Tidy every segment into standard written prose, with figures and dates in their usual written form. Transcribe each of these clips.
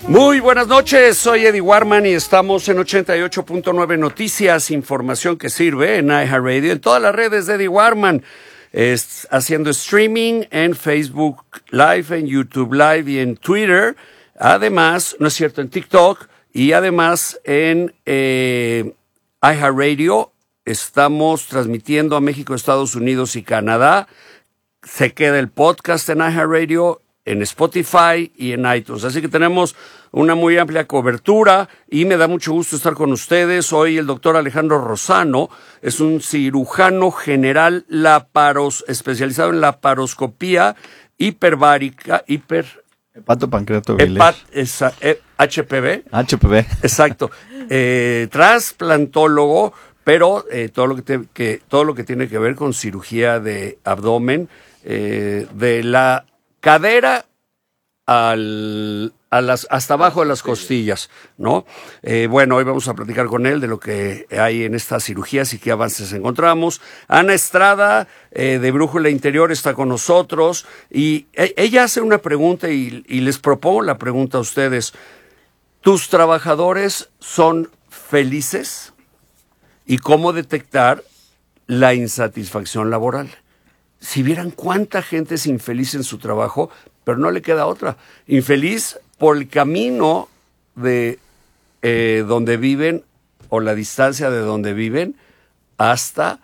Muy buenas noches, soy Eddie Warman y estamos en 88.9 Noticias, información que sirve en iHeartRadio, en todas las redes de Eddie Warman, haciendo streaming en Facebook Live, en YouTube Live y en Twitter, además, no es cierto, en TikTok y además en iHeartRadio. Estamos transmitiendo a México, Estados Unidos y Canadá. Se queda el podcast en iHeartRadio, en Spotify y en iTunes. Así que tenemos una muy amplia cobertura y me da mucho gusto estar con ustedes. Hoy el doctor Alejandro Rosano es un cirujano general especializado en laparoscopía hiperbárica, hepatopancreatoviliar. HPV. HPV. Exacto. Transplantólogo, pero todo lo que tiene que ver con cirugía de abdomen, de la cadera hasta abajo de las costillas, ¿no? Bueno, hoy vamos a platicar con él de lo que hay en estas cirugías y qué avances encontramos. Ana Estrada, de Brújula Interior, está con nosotros y ella hace una pregunta y les propongo la pregunta a ustedes. ¿Tus trabajadores son felices? ¿Y cómo detectar la insatisfacción laboral? Si vieran cuánta gente es infeliz en su trabajo, pero no le queda otra. Infeliz por el camino de donde viven o la distancia de donde viven hasta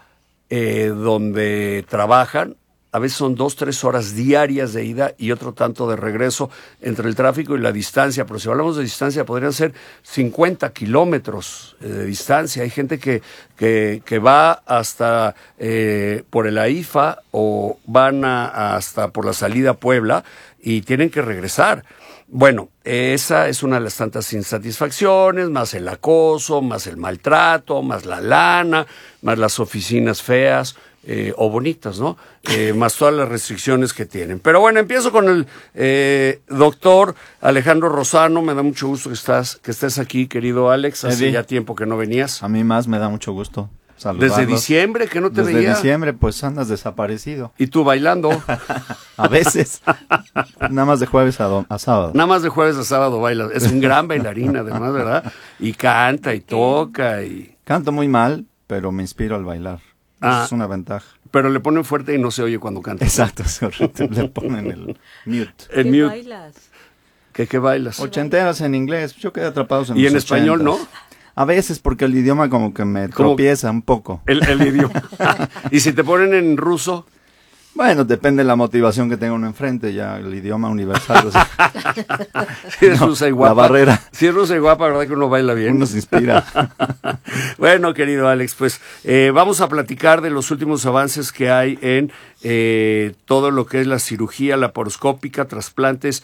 donde trabajan. A veces son 2-3 horas diarias de ida y otro tanto de regreso entre el tráfico y la distancia. Pero si hablamos de distancia, podrían ser 50 kilómetros de distancia. Hay gente que va hasta por el AIFA o van hasta por la salida a Puebla y tienen que regresar. Bueno, esa es una de las tantas insatisfacciones, más el acoso, más el maltrato, más la lana, más las oficinas feas. O bonitas, ¿no? Más todas las restricciones que tienen. Pero bueno, empiezo con el doctor Alejandro Rosano. Me da mucho gusto que estés aquí, querido Alex. Hace Eddie, ya tiempo que no venías. A mí más me da mucho gusto saludarlos. Desde diciembre que no te veía. Desde diciembre, pues andas desaparecido. Y tú bailando. A veces. Nada más de jueves a sábado. Nada más de jueves a sábado bailas. Es un gran bailarín, además, ¿verdad? Y canta y toca y... Canto muy mal, pero me inspiro al bailar. Eso es una ventaja. Pero le ponen fuerte y no se oye cuando canta. Exacto, es correcto. Le ponen el mute. El ¿Qué mute. bailas? ¿Qué bailas? Ochenteras en inglés. Yo quedé atrapado en ¿Y los en español 80s. no? A veces, porque el idioma como que me tropieza un poco. El idioma. ¿Y si te ponen en ruso? Bueno, depende de la motivación que tenga uno enfrente, ya el idioma universal. O sea, si es rusa y guapa. La barrera. Si es rusa y guapa, ¿verdad que uno baila bien? Uno se inspira. Bueno, querido Alex, pues vamos a platicar de los últimos avances que hay en todo lo que es la cirugía laparoscópica, trasplantes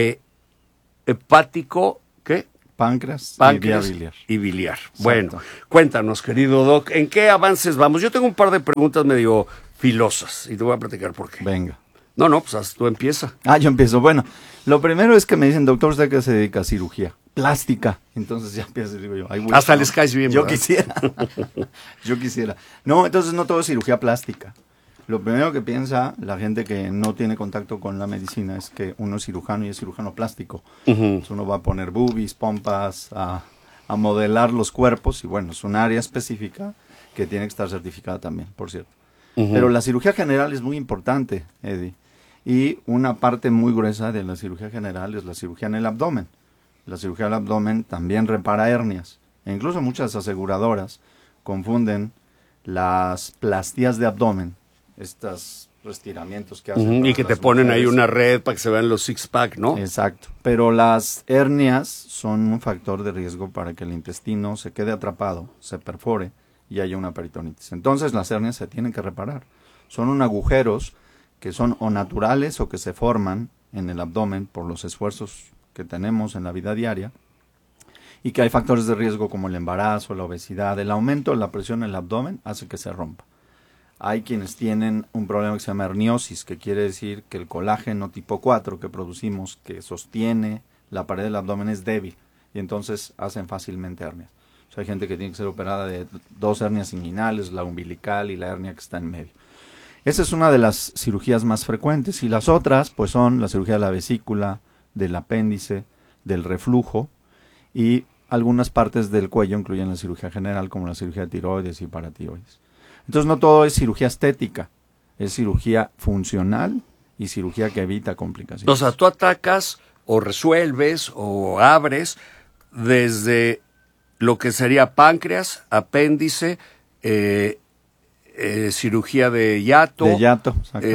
hepático, ¿qué? Páncreas y biliar. Bueno, cuéntanos, querido Doc, ¿en qué avances vamos? Yo tengo un par de preguntas medio filosas y te voy a platicar por qué. Venga. No, pues tú empieza. Yo empiezo. Bueno, lo primero es que me dicen, doctor, ¿usted qué se dedica a cirugía? Plástica. Entonces ya empiezo, digo yo. Hasta les caes bien, Yo ¿verdad? quisiera. No, entonces no todo es cirugía plástica. Lo primero que piensa la gente que no tiene contacto con la medicina es que uno es cirujano y es cirujano plástico. Entonces uno va a poner boobies, pompas, a modelar los cuerpos y bueno, es un área específica que tiene que estar certificada también, por cierto. Pero la cirugía general es muy importante, Eddie. Y una parte muy gruesa de la cirugía general es la cirugía en el abdomen. La cirugía del abdomen también repara hernias. E incluso muchas aseguradoras confunden las plastías de abdomen, estos estiramientos que hacen. Y que te ponen ahí una red para que se vean los six-pack, ¿no? Exacto. Pero las hernias son un factor de riesgo para que el intestino se quede atrapado, se perfore y haya una peritonitis. Entonces las hernias se tienen que reparar. Son agujeros que son o naturales o que se forman en el abdomen por los esfuerzos que tenemos en la vida diaria y que hay factores de riesgo como el embarazo, la obesidad, el aumento de la presión en el abdomen hace que se rompa. Hay quienes tienen un problema que se llama herniosis, que quiere decir que el colágeno tipo 4 que producimos, que sostiene la pared del abdomen, es débil y entonces hacen fácilmente hernias. O sea, hay gente que tiene que ser operada de 2 hernias inguinales, la umbilical y la hernia que está en medio. Esa es una de las cirugías más frecuentes y las otras pues son la cirugía de la vesícula, del apéndice, del reflujo, y algunas partes del cuello incluyen la cirugía general, como la cirugía de tiroides y paratiroides. Entonces no todo es cirugía estética, es cirugía funcional y cirugía que evita complicaciones. O sea, tú atacas o resuelves o abres desde lo que sería páncreas, apéndice, cirugía de hiato, exacto.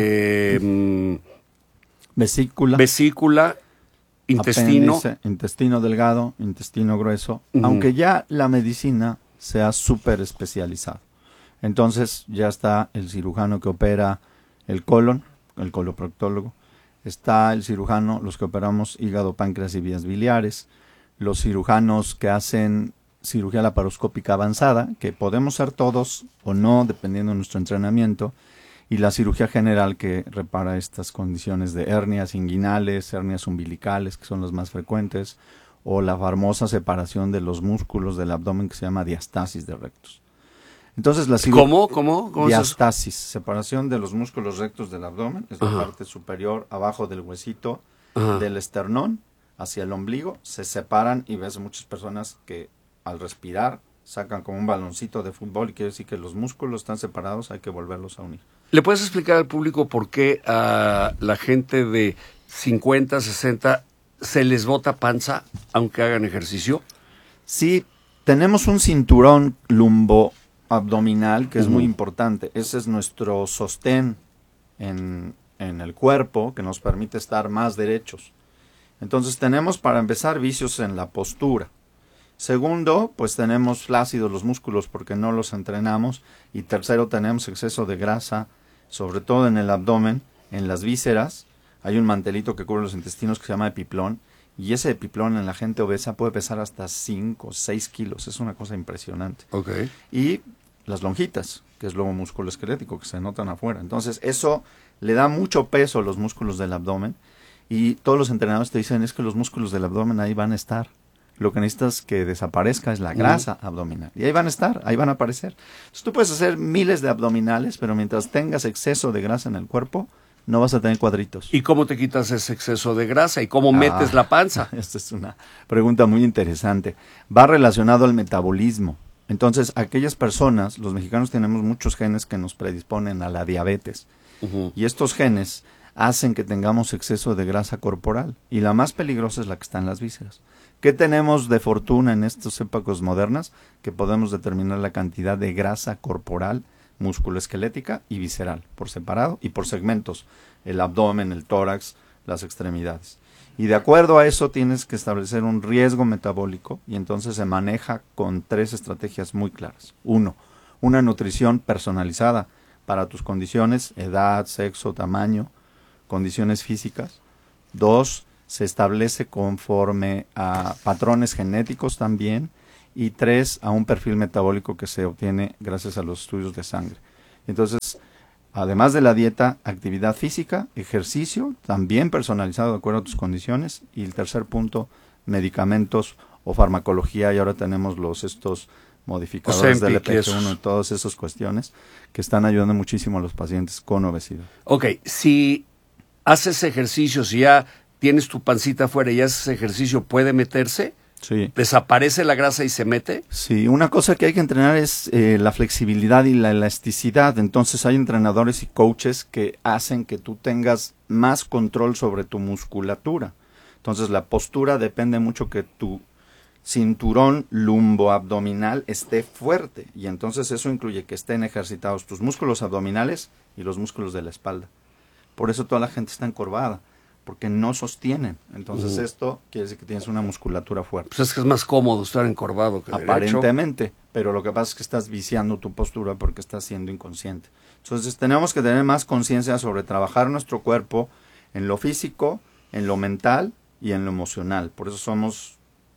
Vesícula, intestino. Apéndice, intestino delgado, intestino grueso, Uh-huh. aunque ya la medicina se ha súper especializado. Entonces ya está el cirujano que opera el colon, el coloproctólogo, está el cirujano, los que operamos hígado, páncreas y vías biliares, los cirujanos que hacen cirugía laparoscópica avanzada, que podemos ser todos o no, dependiendo de nuestro entrenamiento, y la cirugía general que repara estas condiciones de hernias inguinales, hernias umbilicales, que son las más frecuentes, o la famosa separación de los músculos del abdomen que se llama diastasis de rectos. Entonces la ¿Cómo diastasis, separación de los músculos rectos del abdomen, es la Ajá. parte superior abajo del huesito Ajá. del esternón hacia el ombligo, se separan y ves muchas personas que al respirar sacan como un baloncito de fútbol y quiere decir que los músculos están separados, hay que volverlos a unir. ¿Le puedes explicar al público por qué a la gente de 50, 60 se les bota panza aunque hagan ejercicio? Sí, tenemos un cinturón lumboabdominal que es Uh-huh. muy importante. Ese es nuestro sostén en el cuerpo que nos permite estar más derechos. Entonces tenemos para empezar vicios en la postura. Segundo, pues tenemos flácidos los músculos porque no los entrenamos. Y tercero, tenemos exceso de grasa, sobre todo en el abdomen, en las vísceras. Hay un mantelito que cubre los intestinos que se llama epiplón. Y ese epiplón en la gente obesa puede pesar hasta 5 o 6 kilos. Es una cosa impresionante. Okay. Y las lonjitas, que es lobo músculo esquelético, que se notan afuera. Entonces, eso le da mucho peso a los músculos del abdomen. Y todos los entrenadores te dicen, es que los músculos del abdomen ahí van a estar. Lo que necesitas que desaparezca es la grasa abdominal. Y ahí van a estar, ahí van a aparecer. Entonces, tú puedes hacer miles de abdominales, pero mientras tengas exceso de grasa en el cuerpo, no vas a tener cuadritos. ¿Y cómo te quitas ese exceso de grasa? ¿Y cómo metes la panza? Esta es una pregunta muy interesante. Va relacionado al metabolismo. Entonces, aquellas personas, los mexicanos tenemos muchos genes que nos predisponen a la diabetes. Uh-huh. Y estos genes hacen que tengamos exceso de grasa corporal. Y la más peligrosa es la que está en las vísceras. ¿Qué tenemos de fortuna en estas épocas modernas? Que podemos determinar la cantidad de grasa corporal, musculoesquelética y visceral, por separado y por segmentos, el abdomen, el tórax, las extremidades. Y de acuerdo a eso tienes que establecer un riesgo metabólico y entonces se maneja con 3 estrategias muy claras. 1, una nutrición personalizada para tus condiciones, edad, sexo, tamaño, condiciones físicas. 2, se establece conforme a patrones genéticos también. Y 3, a un perfil metabólico que se obtiene gracias a los estudios de sangre. Entonces, además de la dieta, actividad física, ejercicio, también personalizado de acuerdo a tus condiciones. Y el tercer punto, medicamentos o farmacología. Y ahora tenemos estos modificadores del LPS1 y todas esas cuestiones que están ayudando muchísimo a los pacientes con obesidad. Ok, si haces ejercicio, si ya tienes tu pancita afuera y haces ejercicio, ¿puede meterse? Sí. ¿Desaparece la grasa y se mete? Sí, una cosa que hay que entrenar es la flexibilidad y la elasticidad. Entonces hay entrenadores y coaches que hacen que tú tengas más control sobre tu musculatura. Entonces la postura depende mucho que tu cinturón lumboabdominal esté fuerte. Y entonces eso incluye que estén ejercitados tus músculos abdominales y los músculos de la espalda. Por eso toda la gente está encorvada, porque no sostienen. Entonces esto quiere decir que tienes una musculatura fuerte. Pues es que es más cómodo estar encorvado que aparentemente, derecho. Pero lo que pasa es que estás viciando tu postura porque estás siendo inconsciente. Entonces tenemos que tener más conciencia sobre trabajar nuestro cuerpo en lo físico, en lo mental y en lo emocional. Por eso somos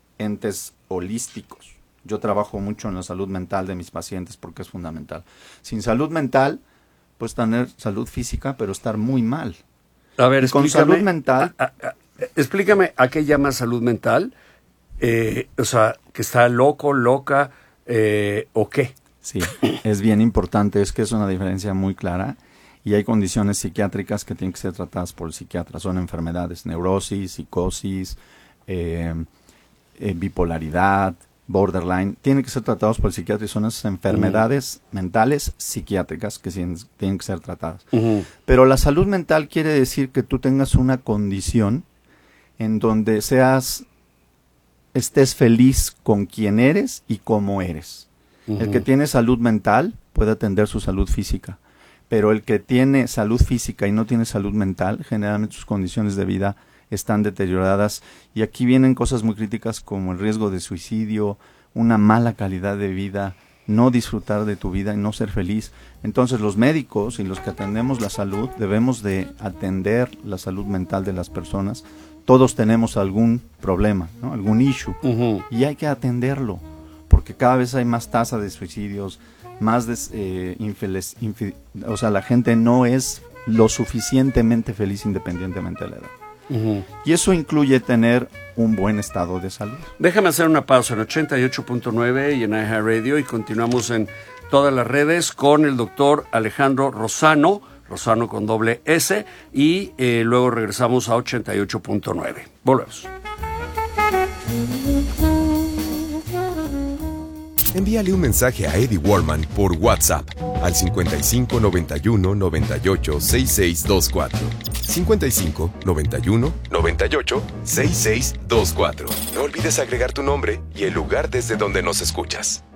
entes holísticos. Yo trabajo mucho en la salud mental de mis pacientes porque es fundamental. Sin salud mental, puedes tener salud física, pero estar muy mal. A ver, con salud mental. Explícame a qué llamas salud mental. O sea, que está loco, loca, o qué. Sí, es bien importante, es que es una diferencia muy clara. Y hay condiciones psiquiátricas que tienen que ser tratadas por el psiquiatra. Son enfermedades, neurosis, psicosis, bipolaridad, borderline, tienen que ser tratados por el psiquiatra y son esas enfermedades mentales psiquiátricas que tienen que ser tratadas. Pero la salud mental quiere decir que tú tengas una condición en donde estés feliz con quien eres y cómo eres. El que tiene salud mental puede atender su salud física, pero el que tiene salud física y no tiene salud mental, generalmente sus condiciones de vida están deterioradas, y aquí vienen cosas muy críticas como el riesgo de suicidio, una mala calidad de vida, no disfrutar de tu vida y no ser feliz. Entonces los médicos y los que atendemos la salud debemos de atender la salud mental de las personas. Todos tenemos algún problema, ¿no? Algún issue, y hay que atenderlo, porque cada vez hay más tasa de suicidios, más o sea, la gente no es lo suficientemente feliz independientemente de la edad. Y eso incluye tener un buen estado de salud. Déjame hacer una pausa en 88.9 y en iHeartRadio, y continuamos en todas las redes con el doctor Alejandro Rossano con doble S, y luego regresamos a 88.9. Volvemos. Envíale un mensaje a Eddie Warman por WhatsApp al 55 91 98 6624. 55 91 98 6624. No olvides agregar tu nombre y el lugar desde donde nos escuchas.